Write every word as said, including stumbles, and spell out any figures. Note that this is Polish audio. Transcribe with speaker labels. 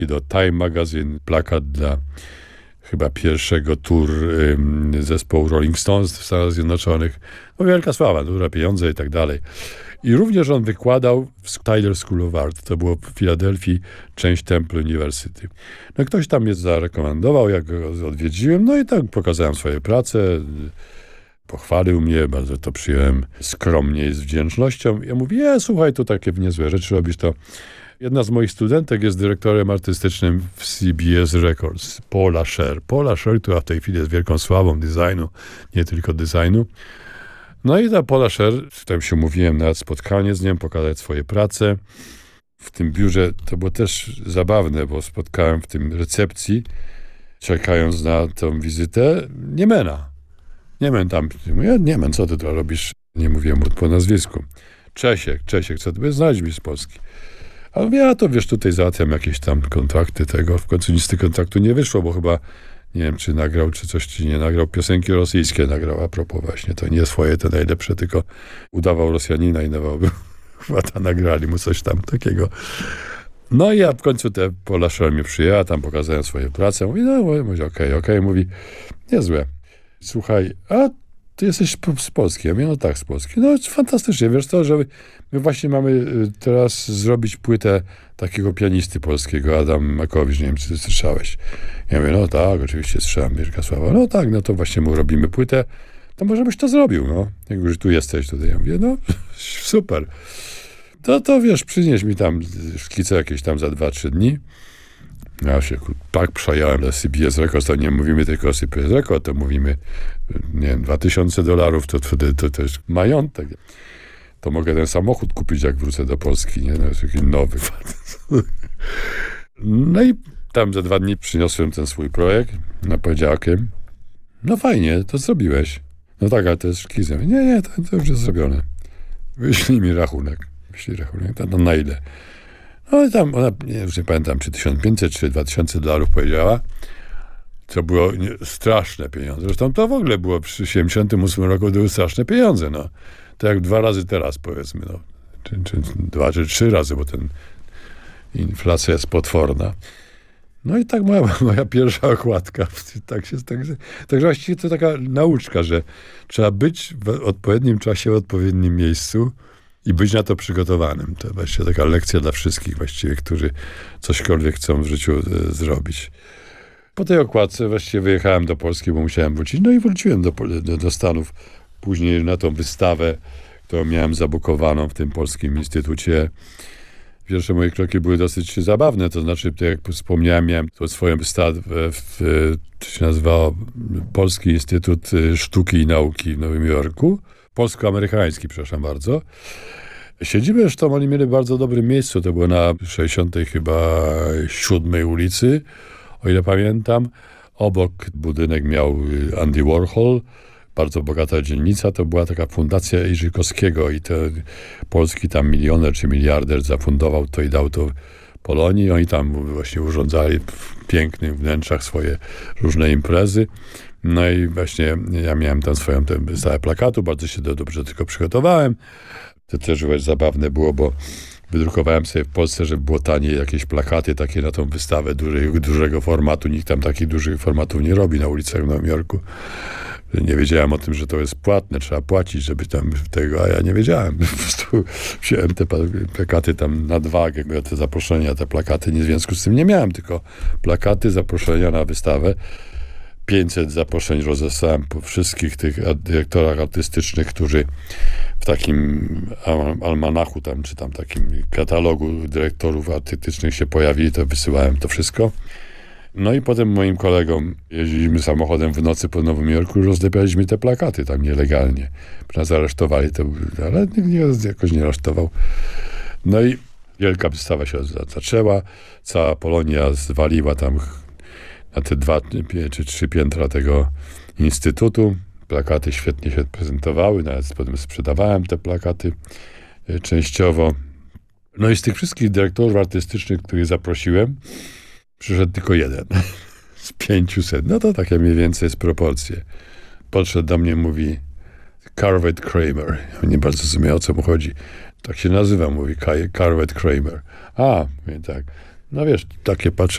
Speaker 1: i do Time Magazine plakat dla chyba pierwszego tour ym, zespołu Rolling Stones w Stanach Zjednoczonych. No wielka sława, duże pieniądze i tak dalej. I również on wykładał w Tyler School of Art. To było w Filadelfii, część Temple University. No ktoś tam mnie zarekomendował, jak go odwiedziłem, no i tak pokazałem swoje prace. Pochwalił mnie, bardzo to przyjąłem skromnie i z wdzięcznością. Ja mówię, ja, słuchaj, tu takie niezłe rzeczy robisz, to jedna z moich studentek jest dyrektorem artystycznym w C B S Records, Paula Scher. Paula Scher, która w tej chwili jest wielką sławą designu, nie tylko designu. No i ta Paula Scher, tam się mówiłem, nawet spotkanie z nią, pokazać swoje prace. W tym biurze to było też zabawne, bo spotkałem w tym recepcji, czekając na tą wizytę, Niemena. Niemen tam, mówię, Niemen, co ty tu robisz? Nie mówiłem mu po nazwisku. Czesiek, Czesiek, co ty znajdź mi z Polski. A mówię, ja to wiesz, tutaj załatwiam jakieś tam kontrakty tego. W końcu nic z tego kontraktu nie wyszło, bo chyba, nie wiem, czy nagrał, czy coś, czy nie nagrał. Piosenki rosyjskie nagrał, a propos właśnie. To nie swoje, te najlepsze, tylko udawał Rosjanina i dawał, chyba ta nagrali mu coś tam takiego. No i ja w końcu te Paula Scher mnie przyjęła, tam pokazałem swoje prace. Mówi, no, mówi, okej, okej, okay. Mówi, niezłe. Słuchaj, a ty jesteś z Polski. Ja mówię, no tak, z Polski. No fantastycznie, wiesz to, że my właśnie mamy teraz zrobić płytę takiego pianisty polskiego, Adam Makowicz, nie wiem, czy ty słyszałeś. Ja mówię, no tak, oczywiście słyszałem, wielka sława. No tak, no to właśnie mu robimy płytę, to może byś to zrobił, no. Jak już tu jesteś tutaj. Ja mówię, no super. To, to wiesz, przynieś mi tam szkice jakieś tam za dwa, trzy dni. Ja się tak przejąłem na C B S Records, to nie mówimy tylko o C B S Records, to mówimy, nie wiem, dwa tysiące dolarów, to wtedy to, to jest majątek. To mogę ten samochód kupić, jak wrócę do Polski, nie? No, jest taki nowy. No i tam za dwa dni przyniosłem ten swój projekt na poniedziałkiem. No fajnie, to zrobiłeś. No tak, ale to jest szkizem. Nie, nie, to, to już jest zrobione. Wyślij mi rachunek. Wyślij rachunek, to na ile? No i tam, ona, nie, już nie pamiętam, czy tysiąc pięćset, czy dwa tysiące dolarów powiedziała. To było nie, straszne pieniądze. Zresztą to w ogóle było przy siedemdziesiątym ósmym roku były straszne pieniądze, no. To jak dwa razy teraz, powiedzmy, no. Czy, czy dwa, czy trzy razy, bo ten inflacja jest potworna. No i tak moja, moja pierwsza okładka. Tak się, tak, także właściwie to taka nauczka, że trzeba być w odpowiednim czasie, w odpowiednim miejscu i być na to przygotowanym. To właściwie taka lekcja dla wszystkich właściwie, którzy cośkolwiek chcą w życiu e, zrobić. Po tej okładce właściwie wyjechałem do Polski, bo musiałem wrócić. No i wróciłem do, do, do Stanów. Później na tą wystawę, którą miałem zabukowaną w tym Polskim Instytucie. Pierwsze moje kroki były dosyć zabawne. To znaczy, tak jak wspomniałem, miałem tą swoją wystawę w, w to się nazywało Polski Instytut Sztuki i Nauki w Nowym Jorku. Polsko-amerykański, przepraszam bardzo. Siedzibę zresztą oni mieli w bardzo dobrym miejscu. To było na sześćdziesiątej chyba siódmej ulicy, o ile pamiętam. Obok budynek miał Andy Warhol. Bardzo bogata dzielnica. To była taka fundacja Iżykowskiego i to polski tam milioner czy miliarder zafundował to i dał to Polonii. Oni tam właśnie urządzali w pięknych wnętrzach swoje różne imprezy. No i właśnie ja miałem tam swoją stałe plakatu, bardzo się do, dobrze tylko przygotowałem. To też właśnie zabawne było, bo wydrukowałem sobie w Polsce, żeby było taniej jakieś plakaty takie na tą wystawę dużej, dużego formatu. Nikt tam takich dużych formatów nie robi na ulicach w Nowym Jorku. Nie wiedziałem o tym, że to jest płatne, trzeba płacić, żeby tam tego, a ja nie wiedziałem. Po prostu wziąłem te plakaty tam nadwagę, te zaproszenia, te plakaty, nie w związku z tym nie miałem, tylko plakaty, zaproszenia na wystawę. pięćset zaproszeń rozesłałem po wszystkich tych dyrektorach artystycznych, którzy w takim almanachu tam, czy tam takim katalogu dyrektorów artystycznych się pojawili, to wysyłałem to wszystko. No i potem moim kolegom jeździliśmy samochodem w nocy po Nowym Jorku i rozlepialiśmy te plakaty tam nielegalnie. Nas aresztowali, to, ale nikt nie, jakoś nie aresztował. No i wielka wystawa się zaczęła, cała Polonia zwaliła tam na te dwa czy trzy piętra tego instytutu. Plakaty świetnie się prezentowały, nawet potem sprzedawałem te plakaty częściowo. No i z tych wszystkich dyrektorów artystycznych, których zaprosiłem, przyszedł tylko jeden z pięciuset. No to takie mniej więcej jest proporcje. Podszedł do mnie, mówi Carvet Kramer. Ja nie bardzo zrozumiałem, o co mu chodzi. Tak się nazywa, mówi Carvet Kramer. A, mówię tak. No wiesz, takie patrzę